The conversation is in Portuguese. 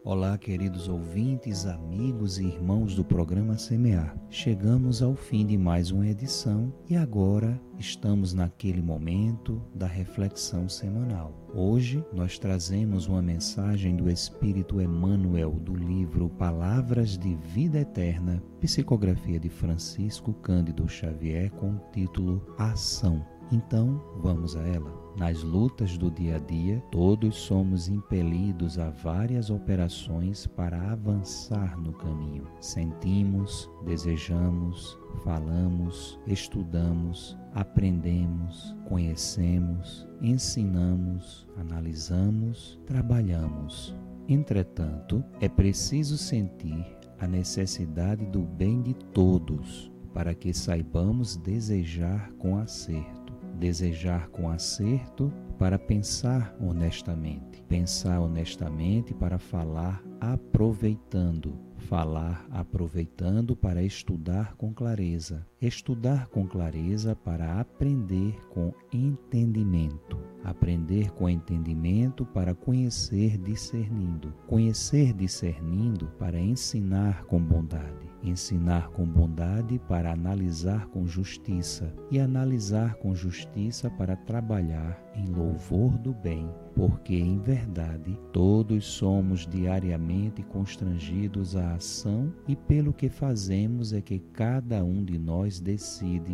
Olá, queridos ouvintes, amigos e irmãos do programa Semear. Chegamos ao fim de mais uma edição e agora estamos naquele momento da reflexão semanal. Hoje nós trazemos uma mensagem do Espírito Emmanuel do livro Palavras de Vida Eterna, psicografia de Francisco Cândido Xavier, com o título Ação. Então, vamos a ela. Nas lutas do dia a dia, todos somos impelidos a várias operações para avançar no caminho. Sentimos, desejamos, falamos, estudamos, aprendemos, conhecemos, ensinamos, analisamos, trabalhamos. Entretanto, é preciso sentir a necessidade do bem de todos para que saibamos desejar com acerto. Desejar com acerto para pensar honestamente para falar aproveitando para estudar com clareza para aprender com entendimento para conhecer discernindo para ensinar com bondade para analisar com justiça e analisar com justiça para trabalhar em louvor do bem, porque em verdade todos somos diariamente constrangidos à ação e pelo que fazemos é que cada um de nós decide